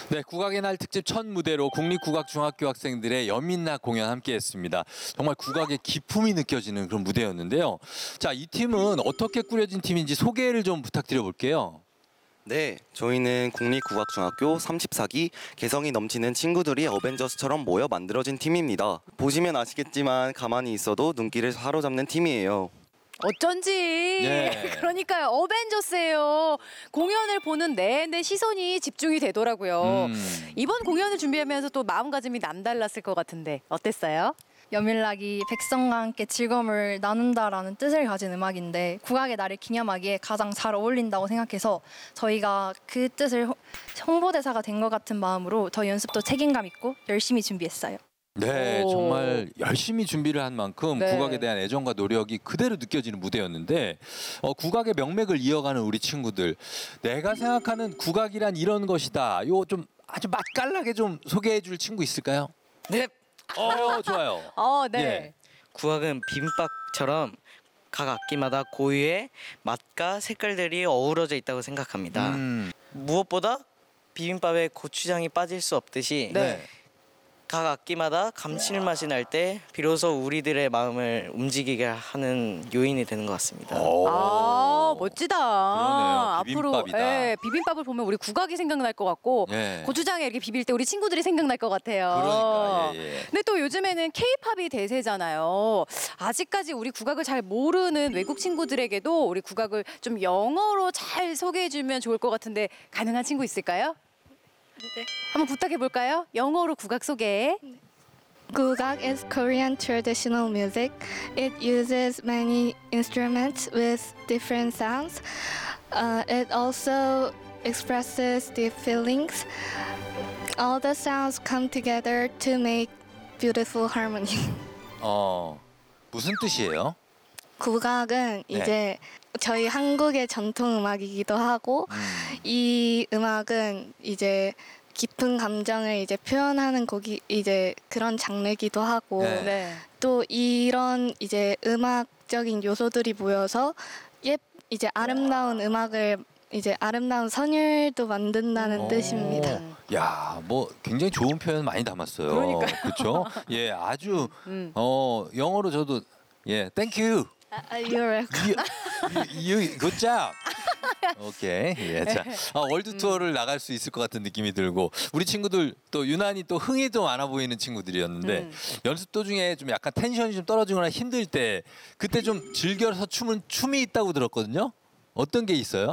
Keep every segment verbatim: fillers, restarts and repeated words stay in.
네, 국악의 날 특집 첫 무대로 국립국악중학교 학생들의 연민락 공연 함께했습니다. 정말 국악의 기품이 느껴지는 그런 무대였는데요. 자, 이 팀은 어떻게 꾸려진 팀인지 소개를 좀 부탁드려 볼게요. 네, 저희는 국립국악중학교 삼십사 기 개성이 넘치는 친구들이 어벤져스처럼 모여 만들어진 팀입니다. 보시면 아시겠지만 가만히 있어도 눈길을 사로잡는 팀이에요. 어쩐지. 네. 그러니까요. 어벤져스예요. 공연을 보는 내내 시선이 집중이 되더라고요. 음. 이번 공연을 준비하면서 또 마음가짐이 남달랐을 것 같은데 어땠어요? 연밀락이 백성과 함께 즐거움을 나눈다라는 뜻을 가진 음악인데 국악의 날을 기념하기에 가장 잘 어울린다고 생각해서 저희가 그 뜻을 호- 홍보대사가 된 것 같은 마음으로 더 연습도 책임감 있고 열심히 준비했어요. 네, 오. 정말 열심히 준비를 한 만큼 네. 국악에 대한 애정과 노력이 그대로 느껴지는 무대였는데 어, 국악의 명맥을 이어가는 우리 친구들, 내가 생각하는 국악이란 이런 것이다. 요 좀 아주 맛깔나게 좀 소개해 줄 친구 있을까요? 네, 어, 좋아요. 어, 네. 예. 국악은 비빔밥처럼 각 악기마다 고유의 맛과 색깔들이 어우러져 있다고 생각합니다. 음, 무엇보다 비빔밥에 고추장이 빠질 수 없듯이 네. 각 악기마다 감칠맛이 날 때 비로소 우리들의 마음을 움직이게 하는 요인이 되는 것 같습니다. 오. 아, 멋지다. 그러네요. 앞으로 비빔밥이다. 예, 비빔밥을 보면 우리 국악이 생각날 것 같고 예. 고추장에 이렇게 비빌 때 우리 친구들이 생각날 것 같아요. 그러니까, 예, 예. 근데 또 요즘에는 케이팝이 대세잖아요. 아직까지 우리 국악을 잘 모르는 외국 친구들에게도 우리 국악을 좀 영어로 잘 소개해주면 좋을 것 같은데 가능한 친구 있을까요? 네. 한번 부탁해 볼까요? 영어로 국악 소개. Gugak is Korean traditional music. It uses many instruments with different sounds. Uh, it also expresses deep feelings. All the sounds come together to make beautiful harmony. 어, 무슨 뜻이에요? 국악은 네. 이제 저희 한국의 전통 음악이기도 하고 음. 이 음악은 이제 깊은 감정을 이제 표현하는 곡이 이제 그런 장르기도 하고 네. 네. 또 이런 이제 음악적인 요소들이 모여서 예 이제 아름다운 음악을 이제 아름다운 선율도 만든다는 오. 뜻입니다. 야, 뭐 굉장히 좋은 표현 많이 담았어요. 그러니까요. 그렇죠? 예, 아주 음. 어 영어로 저도 예, thank you. 아, You're welcome. You, you good job. 오케이. 예, 자, 아, 월드 투어를 나갈 수 있을 것 같은 느낌이 들고 우리 친구들 또 유난히 또 흥이 좀 많아 보이는 친구들이었는데 음. 연습 도중에 좀 약간 텐션이 좀 떨어지거나 힘들 때 그때 좀 즐겨서 춤은 춤이 있다고 들었거든요. 어떤 게 있어요?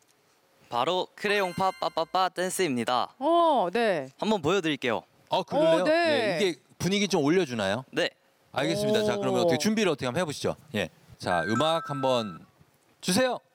바로 크레용파 빠빠빠 댄스입니다. 어, 네. 한번 보여드릴게요. 어, 그럴래요? 어, 네. 예, 이게 분위기 좀 올려주나요? 네, 알겠습니다. 자, 그러면 오. 어떻게 준비를 어떻게 한번 해보시죠. 예, 자, 음악 한번 주세요.